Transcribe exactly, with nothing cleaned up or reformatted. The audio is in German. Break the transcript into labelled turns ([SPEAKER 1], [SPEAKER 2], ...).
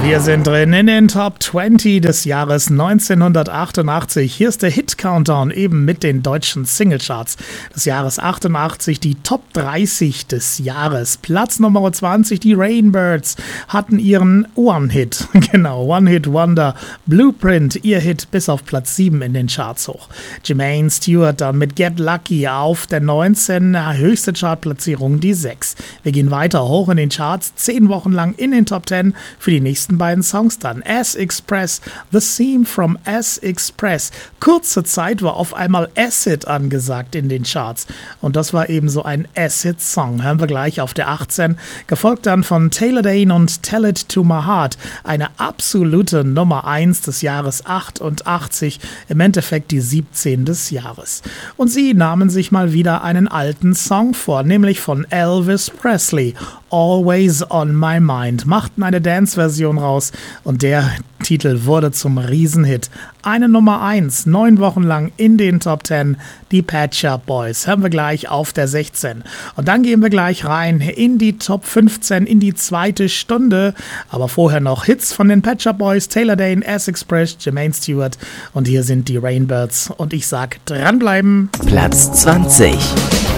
[SPEAKER 1] Wir sind drin in den Top zwanzig des Jahres neunzehnhundertachtundachtzig. Hier ist der Hit-Countdown eben mit den deutschen Singlecharts des Jahres achtundachtzig. Die Top dreißig des Jahres. Platz Nummer zwanzig, die Rainbirds hatten ihren One-Hit. Genau, One-Hit-Wonder. Blueprint, ihr Hit bis auf Platz sieben in den Charts hoch. Jermaine Stewart dann mit Get Lucky auf der neunzehn, höchste Chartplatzierung die sechs. Wir gehen weiter hoch in den Charts, zehn Wochen lang in den Top zehn für die nächsten beiden Songs dann. S-Express, The Theme from S-Express. Kurze Zeit war auf einmal Acid angesagt in den Charts. Und das war eben so ein Acid-Song. Hören wir gleich auf der achtzehn. Gefolgt dann von Taylor Dayne und Tell It to My Heart. Eine absolute Nummer eins des Jahres achtundachtzig. Im Endeffekt die siebzehn des Jahres. Und sie nahmen sich mal wieder einen alten Song vor, nämlich von Elvis Presley. Always on My Mind. Machten eine Dance-Version raus und der Titel wurde zum Riesenhit. Eine Nummer eins, neun Wochen lang in den Top zehn, die Pet Shop Boys. Hören wir gleich auf der sechzehn. Und dann gehen wir gleich rein in die Top fünfzehn, in die zweite Stunde. Aber vorher noch Hits von den Pet Shop Boys, Taylor Dayne, S-Express, Jermaine Stewart und hier sind die Rainbirds. Und ich sag, dranbleiben.
[SPEAKER 2] Platz zwanzig.